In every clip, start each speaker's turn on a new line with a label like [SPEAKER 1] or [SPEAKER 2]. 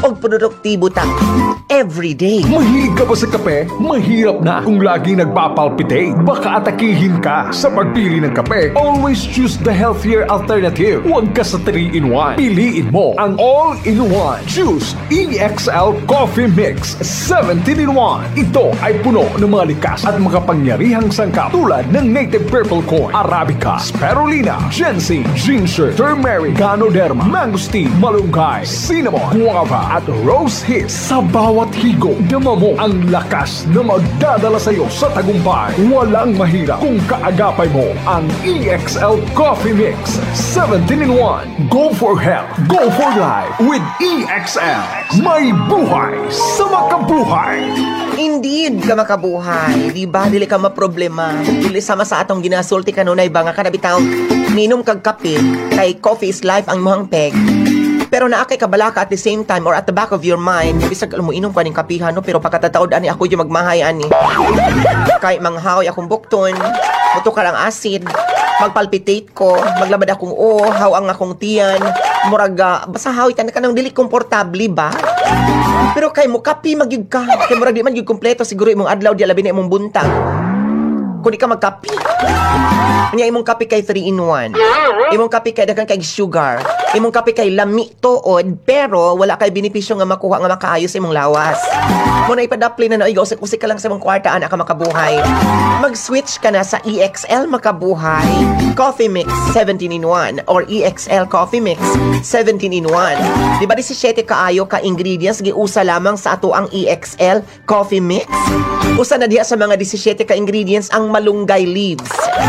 [SPEAKER 1] produktibo ta everyday.
[SPEAKER 2] Mahilig ka ba sa kape? Mahirap na kung laging nagpapalpitate. Baka atakihin ka sa pagpili ng kape. Always choose the healthier alternative. Huwag ka sa 3-in-1. Piliin mo ang all-in-one. Choose EXL Coffee Mix 17-in-1. Ito ay puno ng mga likas at makapangyarihang sangkap tulad ng native purple corn, arabica, spirulina, ginseng, ginger, turmeric, ganoderma, mangosteen, malunggay, cinnamon, guava at rose hips. Sa bawat higo, dama mo ang lakas na magdadala sa iyo sa tagumpay. Walang mahirap kung kaagapay mo ang EXL Coffee Mix 17-in-1. Go for health, go for life with EXL. May buhay sa makabuhay.
[SPEAKER 1] Indeed, ka makabuhay. Di ba? Dili ka maproblema. Dili sama sa atong ginasulti kanunay ba nga kada bitaw minom kag kape kay coffee is life ang mohang peg. Pero naakay kabalaka at the same time or at the back of your mind, bisag mo inom ka ning kapihan no, pero pagkatataod ani ako yung magmahay ani. Kay manghaw akong bukton, muto ka lang acid, magpalpitate ko, maglabad akong haw ang akong tiyan, muraga, basta haw itan ka nang dili komportable ba? Pero kay mo kapi magyud ka, kay murag di man gyud kompleto siguro imong adlaw di labi na imong buntag. Kung di ka magkapi. Kanya imong kape kay 3-in-1. Imong kape kay daghang kay sugar. Imong kape kay lami tuod, pero wala kay benepisyo nga makuha nga makaayos imong lawas. Muna ipadapli na naigaw usik ka lang sa imong kwarta ana ka makabuhay. Mag-switch ka na sa EXL Makabuhay Coffee Mix 17-in-1 or EXL Coffee Mix 17-in-1. Di ba 17 kaayo ka ingredients giusa lamang sa ato ang EXL Coffee Mix? Usa na diha sa mga 17 ka ingredients ang malunggay leaves.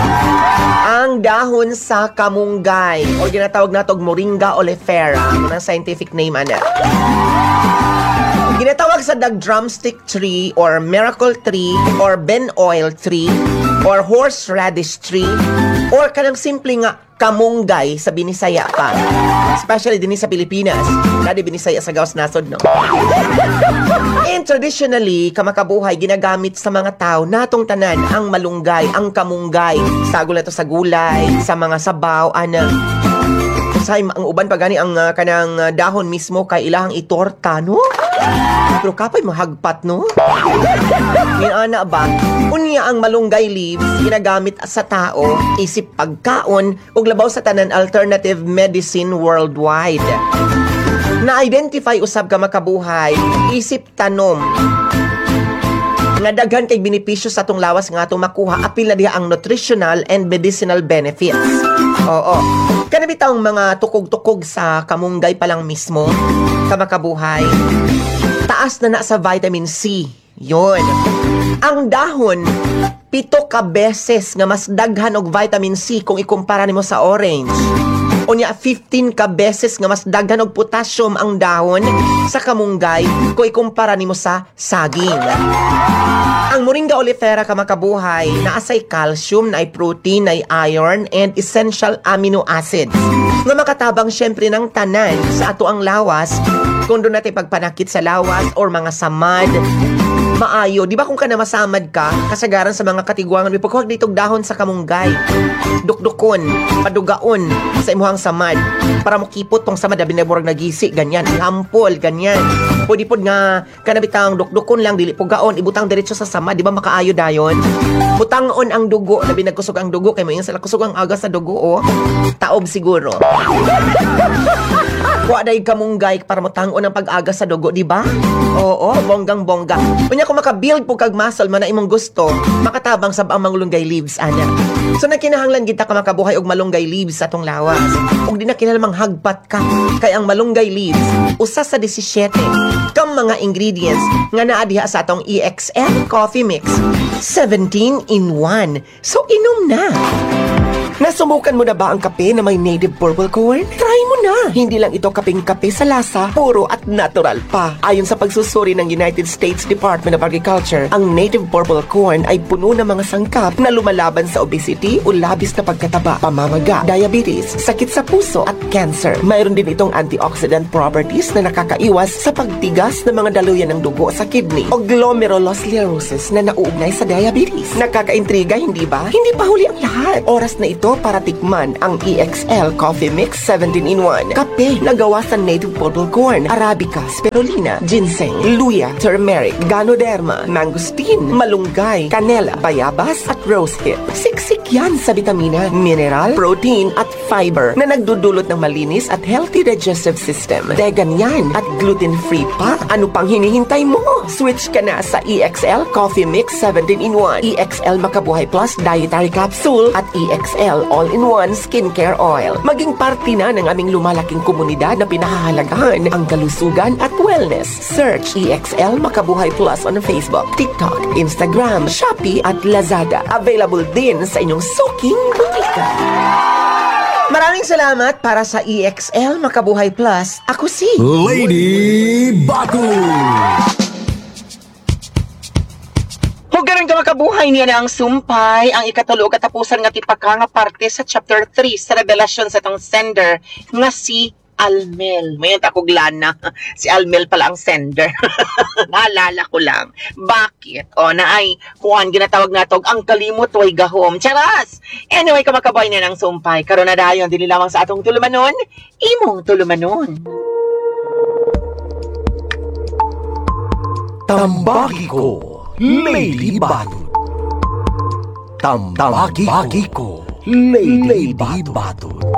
[SPEAKER 1] Ang dahon sa kamunggay o ginatawag natog Moringa oleifera. Ano ang scientific name ana? Ginatawag sa dag drumstick tree or miracle tree or ben oil tree or horseradish tree or kanang simple nga kamunggay sa Binisaya pa. Especially din sa Pilipinas. Dadi Binisaya sa gawas nasod, no? And traditionally, kamakabuhay, ginagamit sa mga tao natong tanan ang malunggay, ang kamunggay. Sagol na to sa gulay, sa mga sabaw, Say, ang uban pa gani ang kanang dahon mismo kay ilahang itorta, no? Pero kapay mahagpat, no? Ana ba? Unya ang malunggay leaves ginagamit sa tao, isip pagkaon ug labaw sa tanan alternative medicine worldwide. Na-identify usab ka makabuhay, isip tanom nga daghan kay benepisyo sa atong lawas nga atong makuha apil na diha ang nutritional and medicinal benefits. Oo. Kana bitawng mga tukog-tukog sa kamunggay pa lang mismo, kamakabuhay. Taas na sa vitamin C. Yun. Ang dahon 7 ka beses nga mas daghan og vitamin C kung ikumpara nimo sa orange. Unya 15 ka beses nga mas daghan og potassium ang dahon sa kamunggay kung ikumpara nimo sa saging. Ang Moringa oleifera kamakabuhay naasay calcium, naay protein, naay iron, and essential amino acids nga makatabang syempre ng tanan sa ato ang lawas kung doon natin pagpanakit sa lawas or mga samad maayo. Di ba kung ka na masamad ka, kasagaran sa mga katiguangan, may pagkuhag ditong dahon sa kamunggay, dukdukon, padugaon sa imuhang samad, para makipot tong samad, abi na murag nagisi, ganyan, hampol, ganyan. Pwede-pod nga, kanabitang dukdukon lang, dili pugaon, ibutang diretso sa samad, di ba makaayo dayon? Butangon ang dugo, labi nagkusog ang dugo, kay mo yung sila kusog ang aga sa dugo, taob siguro. Kuha dahil kamunggay para matangon ang pag-aga sa dugo, di ba? Oo, bonggang-bongga. Unya kung makabuild po kag muscle man na imong gusto, makatabang sa ang malunggay leaves, ana. So nakinahanglan kita ka makabuhay og malunggay leaves sa atong lawas. Ug di na kinahanglan manghagpat ka, kay ang malunggay leaves, usa sa 17 kang mga ingredients nga naa diha sa atong EXL Coffee Mix 17-in-1. So inom na! Nasubukan mo na ba ang kape na may native purple corn? Try mo na! Hindi lang ito kapeng-kape sa lasa, puro at natural pa. Ayon sa pagsusuri ng United States Department of Agriculture, ang native purple corn ay puno ng mga sangkap na lumalaban sa obesity o labis na pagkataba, pamamaga, diabetes, sakit sa puso at cancer. Mayroon din itong antioxidant properties na nakakaiwas sa pagtigas ng mga daluyan ng dugo sa kidney o glomerulosclerosis na nauugnay sa diabetes. Nakakaintriga, hindi ba? Hindi pa huli ang lahat. Oras na ito momento para tikman ang EXL Coffee Mix 17-in-1. Kape na gawa sa native bottle corn, Arabica, spirulina, ginseng, luya, turmeric, ganoderma, mangosteen, malunggay, canela, bayabas at rose hip. Siksik yan sa vitamina, mineral, protein at fiber na nagdudulot ng malinis at healthy digestive system. Vegan yan at gluten-free pa. Ano pang hinihintay mo? Switch ka na sa EXL Coffee Mix 17-in-1, EXL Makabuhay Plus Dietary Capsule at EXL All-in-One Skincare Oil. Maging parte na ng aming lumalaking komunidad na pinahahalagahan ang kalusugan at wellness. Search EXL Makabuhay Plus on Facebook, TikTok, Instagram, Shopee at Lazada. Available din sa inyong suking butika. Maraming salamat para sa EXL Makabuhay Plus. Ako si
[SPEAKER 2] Lady Baku!
[SPEAKER 3] Hugaran ka makabuhay niya na ang sumpay, ang ikatulog katapusan nga tipaka nga parte sa chapter 3 sa revelasyon sa tong sender nga si Almel. Mayroon ako glana. Si Almel pala ang sender. Naalala ko lang. Bakit? O na ay kuhan ginatawag natog ang kalimot way gahom. Charas! Anyway, kamakabuhay niya ng sumpay. Karon na dayon dili lamang sa atong tulumanon, imong tulumanon.
[SPEAKER 4] Tambaki ko, Lady Bato. Tambaki ko, Lady Bato.